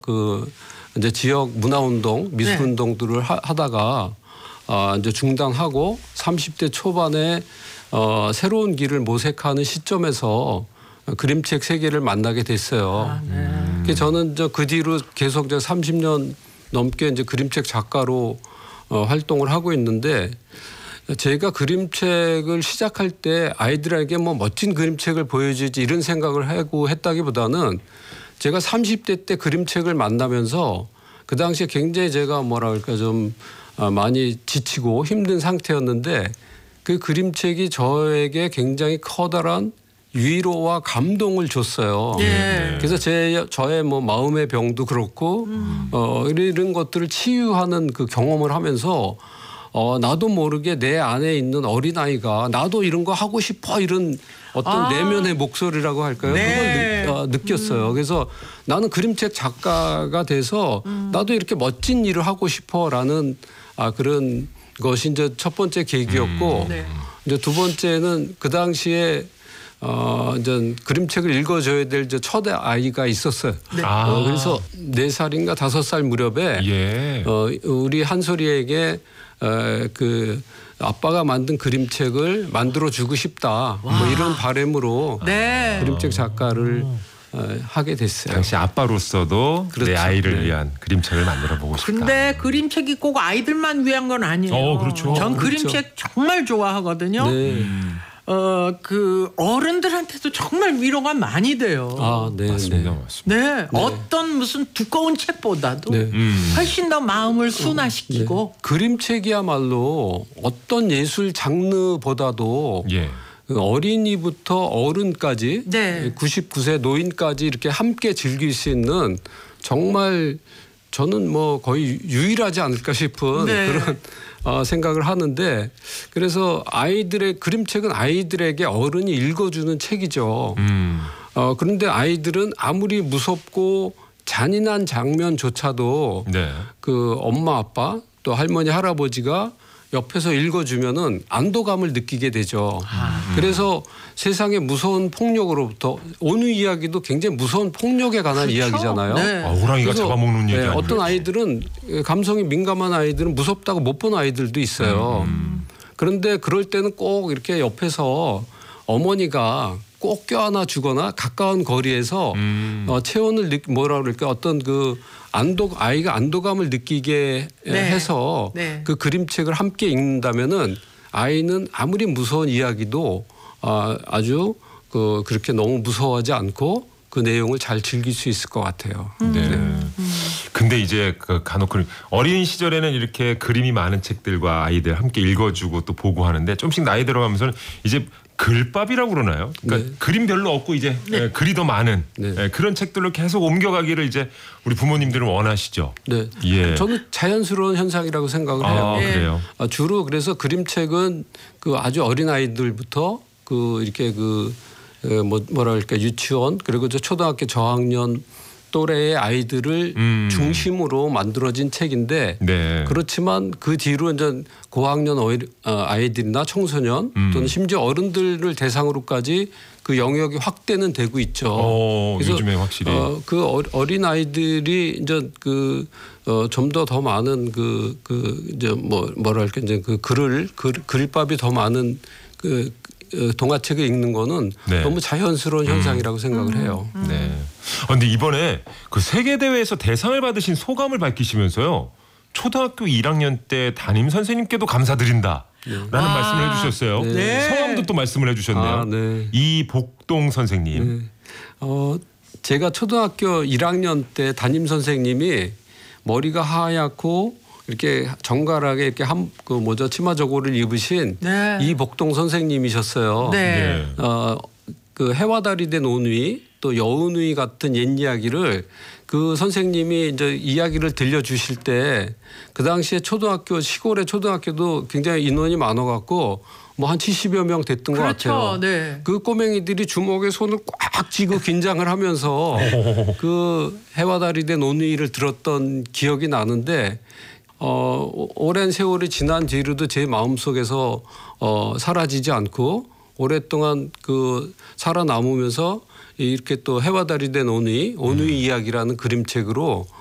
그 이제 지역 문화운동, 미술운동들을 하다가 이제 중단하고 30대 초반에 새로운 길을 모색하는 시점에서 그림책 세계를 만나게 됐어요. 그래서 저는 그 뒤로 계속 이제 30년 넘게 이제 그림책 작가로 활동을 하고 있는데, 제가 그림책을 시작할 때 아이들에게 뭐 멋진 그림책을 보여주지 이런 생각을 하고 했다기보다는, 제가 30대 때 그림책을 만나면서 그 당시에 굉장히 제가 뭐랄까 좀 많이 지치고 힘든 상태였는데, 그 그림책이 저에게 굉장히 커다란 위로와 감동을 줬어요. 예. 그래서 저의 뭐 마음의 병도 그렇고 이런 것들을 치유하는 그 경험을 하면서 나도 모르게 내 안에 있는 어린아이가 나도 이런 거 하고 싶어, 이런 어떤 내면의 목소리라고 할까요? 네. 그걸 느꼈어요. 그래서 나는 그림책 작가가 돼서 나도 이렇게 멋진 일을 하고 싶어라는 그런 것이 이제 첫 번째 계기였고, 이제 두 번째는 그 당시에 이제 그림책을 읽어줘야 될 첫 아이가 있었어요. 네. 그래서 4살인가 5살 무렵에 우리 한솔이에게 그 아빠가 만든 그림책을 만들어 주고 싶다, 뭐 이런 바람으로 그림책 작가를 하게 됐어요. 당시 아빠로서도 그렇죠. 내 아이를 위한 그림책을 만들어 보고 싶다. 근데 그림책이 꼭 아이들만 위한 건 아니에요. 그렇죠. 전 그렇죠. 그림책 정말 좋아하거든요. 네. 그 어른들한테도 정말 위로가 많이 돼요. 네, 맞습니다. 네. 맞습니다. 어떤 무슨 두꺼운 책보다도 네. 훨씬 더 마음을 순화시키고. 그림책이야말로 어떤 예술 장르보다도 예. 어린이부터 어른까지, 네. 99세 노인까지 이렇게 함께 즐길 수 있는, 정말 저는 뭐 거의 유일하지 않을까 싶은 그런 생각을 하는데, 그래서 그림책은 아이들에게 어른이 읽어주는 책이죠. 그런데 아이들은 아무리 무섭고 잔인한 장면조차도 그 엄마 아빠 또 할머니 할아버지가 옆에서 읽어주면은 안도감을 느끼게 되죠. 그래서 세상의 무서운 폭력으로부터, 어느 이야기도 굉장히 무서운 폭력에 관한 이야기잖아요. 호랑이가 잡아먹는 얘기 아니에요? 어떤 아이들은, 감성이 민감한 아이들은 무섭다고 못 본 아이들도 있어요. 그런데 그럴 때는 꼭 이렇게 옆에서 어머니가 꼭 껴안아 주거나 가까운 거리에서 체온을 뭐라 그럴까, 어떤 그 아이가 안도감을 느끼게 해서 그 그림책을 함께 읽는다면은 아이는 아무리 무서운 이야기도 아주 그렇게 너무 무서워하지 않고 그 내용을 잘 즐길 수 있을 것 같아요. 근데 이제 간혹 어린 시절에는 이렇게 그림이 많은 책들과 아이들 함께 읽어주고 또 보고 하는데, 조금씩 나이 들어가면서는 이제 글밥이라고 그러나요? 그러니까 그림 별로 없고 이제 글이 더 많은 그런 책들로 계속 옮겨가기를 이제 우리 부모님들은 원하시죠. 네. 예. 저는 자연스러운 현상이라고 생각을 해요. 그래요. 주로 그래서 그림책은 그 아주 어린 아이들부터 이렇게 뭐라 그럴까, 유치원, 그리고 초등학교 저학년 또래의 아이들을 중심으로 만들어진 책인데, 그렇지만 그 뒤로 이제 고학년 아이들이나 청소년 또는 심지어 어른들을 대상으로까지 그 영역이 확대는 되고 있죠. 그래서 요즘에 확실히 그 어린 아이들이 이제 좀 더 많은 이제 뭐랄까, 이제 글밥이 더 많은 동화책을 읽는 거는 너무 자연스러운 현상이라고 생각을 해요. 그런데 이번에 그 세계 대회에서 대상을 받으신 소감을 밝히시면서요, 초등학교 1학년 때 담임 선생님께도 감사드린다라는 말씀을 해주셨어요. 성함도 또 말씀을 해주셨네요. 이복동 선생님. 제가 초등학교 1학년 때 담임 선생님이 머리가 하얗고 이렇게 정갈하게 이렇게 치마 저고를 입으신 이복동 선생님이셨어요. 그 해와 달이 된 온위, 또 여운위 같은 옛 이야기를 그 선생님이 이제 이야기를 들려주실 때, 그 당시에 시골의 초등학교도 굉장히 인원이 많아갖고 뭐 한 70여 명 됐던 것 같아요. 그 꼬맹이들이 주먹에 손을 꽉 쥐고 긴장을 하면서 그 해와 달이 된 온위를 들었던 기억이 나는데, 오랜 세월이 지난 뒤로도 제 마음속에서 사라지지 않고 오랫동안 살아남으면서 이렇게 또 해와 달이 된 오누이 이야기라는 그림책으로